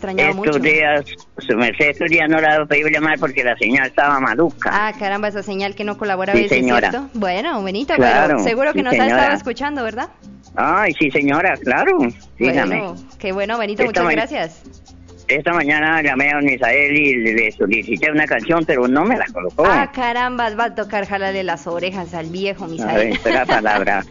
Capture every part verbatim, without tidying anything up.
extrañado estos mucho. días, su merced, estos días no la he podido llamar porque la señal estaba maluca. Ah, caramba, esa señal que no colabora a Sí, veces, señora. ¿cierto? Bueno, Benito, Claro, pero seguro que sí, nos ha señora. estado escuchando, ¿verdad? Ay, sí, señora, claro. Dígame. Bueno, qué bueno, Benito, Esta muchas ma- gracias. Esta mañana llamé a don Misael y le, le solicité una canción, pero no me la colocó. Ah, caramba, va a tocar jalarle las orejas al viejo A ver, Misael. espera palabra.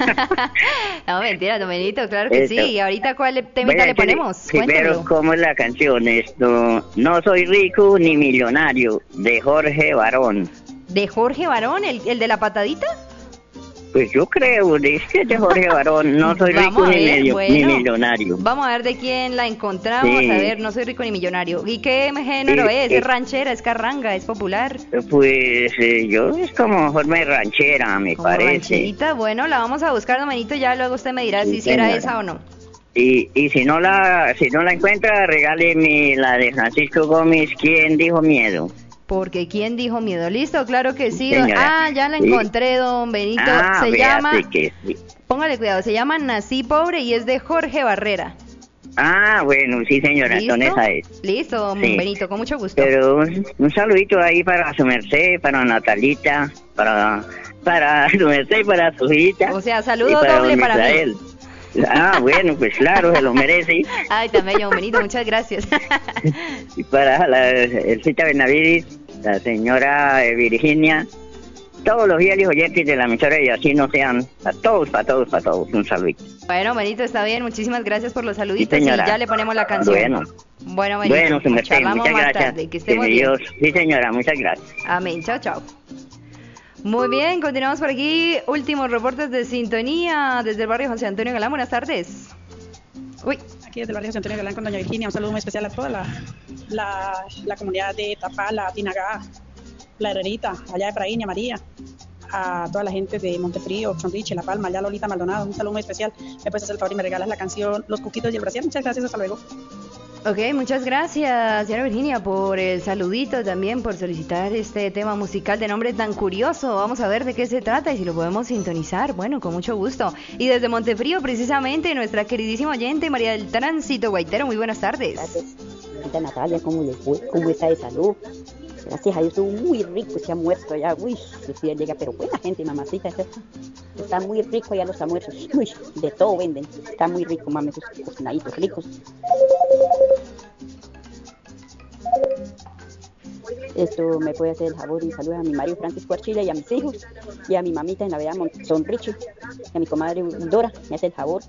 No, mentira, don Benito, claro que Esto. sí. ¿Y ahorita cuál temita Voy a le decir ponemos? primero, Cuéntemelo. ¿cómo es la canción? Esto, no soy rico ni millonario, de Jorge Barón. ¿De Jorge Barón, el, el de la patadita? Pues yo creo, es que es de Jorge Barón, no soy Vamos rico a ni, ver, medio- bueno. ni millonario. Vamos a ver de quién la encontramos. Sí. A ver, no soy rico ni millonario. ¿Y qué género Eh, es? eh. ¿Es ranchera? ¿Es carranga? ¿Es popular? Pues eh, yo es como forma de ranchera, me Como parece. rancherita. Bueno, la vamos a buscar, don Benito, ya luego usted me dirá Sí, si sí era señora. esa o no. Y, y si no la si no la encuentra, regáleme la de Francisco Gómez, ¿quién dijo miedo? Porque ¿quién dijo miedo? Listo, claro que sí. Señora. Ah, ya la Sí. encontré, don Benito. Ah, se vea, llama, sí que sí. póngale cuidado, se llama Nací Pobre y es de Jorge Barrera. Ah, bueno, sí señora, ¿Listo? entonces esa es. Listo, don Sí. Benito, con mucho gusto. Pero un, un saludito ahí para su merced, para Natalita, para para su merced, para su hijita. O sea, saludo y doble don para mí. Misael. Ah, bueno, pues claro, se lo merece. Ay, también, don Benito, muchas gracias. Y para la Elcita Benavides, la señora eh, Virginia, todos los fieles oyentes de la emisora y así no sean, a todos, para todos, para todos, un saludito. Bueno, Benito, está bien, muchísimas gracias por los Sí, saluditos y señora. ya le ponemos la canción. Bueno, Bueno, Benito, bueno, su merced, charlamos muchas más gracias. tarde, que Que estemos bien. Dios, sí señora, muchas gracias. Amén, chao, chao. Muy bien, continuamos por aquí. Últimos reportes de sintonía desde el barrio José Antonio Galán. Buenas tardes. Uy, Aquí desde el barrio José Antonio Galán con doña Virginia, un saludo muy especial a toda la, la, la comunidad de Tapala, Tinagá, La Herrerita, allá de Praíña, María, a toda la gente de Montefrío, Sonriche, La Palma, allá Lolita Maldonado, un saludo muy especial. Me puedes hacer el favor y me regalas la canción Los Cuquitos y el Brasier. Muchas gracias, hasta luego. ok, muchas gracias, señora Virginia, por el saludito, también por solicitar este tema musical de nombre tan curioso. Vamos a ver de qué se trata y si lo podemos sintonizar. Bueno, con mucho gusto. Y desde Montefrío, precisamente, nuestra queridísima oyente María del Tránsito Guaitero. Muy buenas tardes. Gracias, señorita Natalia, ¿cómo le fue? ¿Cómo está de salud? Gracias a Dios, estuvo muy rico, se ha muerto ya, uy, si llega, pero buena gente, mamacita, está, está muy rico ya los almuerzos, uy, de todo venden, está muy rico, mami, esos cocinaditos ricos. Esto me puede hacer el favor y saluda a mi marido Francisco Archilla y a mis hijos, y a mi mamita en la vea Sonriche, y a mi comadre Dora, me hace el favor,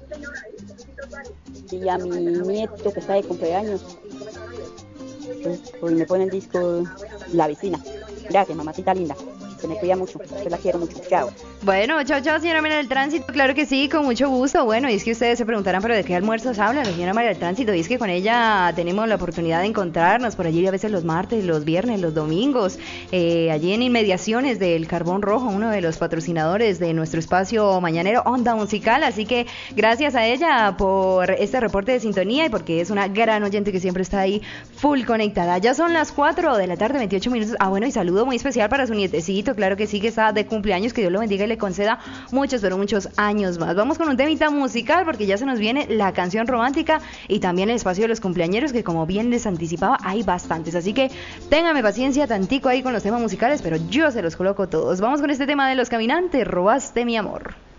y a mi nieto que está de cumpleaños. Pues, hoy me pone el disco La Vecina. Gracias, mamacita linda. Se me cuida mucho. Yo la quiero mucho. Chao. Bueno, chao, chao, señora María del Tránsito. Claro que sí, con mucho gusto. Bueno, y es que ustedes se preguntarán, ¿pero de qué almuerzos habla la señora María del Tránsito? Y es que con ella tenemos la oportunidad de encontrarnos por allí a veces los martes, los viernes, los domingos, eh, allí en inmediaciones del Carbón Rojo, uno de los patrocinadores de nuestro espacio mañanero Onda Musical. Así que gracias a ella por este reporte de sintonía y porque es una gran oyente que siempre está ahí full conectada. Ya son las cuatro de la tarde, veintiocho minutos. Ah, bueno, y saludo muy especial para su nietecito. Claro que sí, que está de cumpleaños, que Dios lo bendiga y le conceda muchos, pero muchos años más. Vamos con un temita musical porque ya se nos viene la canción romántica y también el espacio de los cumpleañeros, que como bien les anticipaba, hay bastantes. Así que téngame paciencia tantico ahí con los temas musicales, pero yo se los coloco todos. Vamos con este tema de Los Caminantes, Robaste mi amor.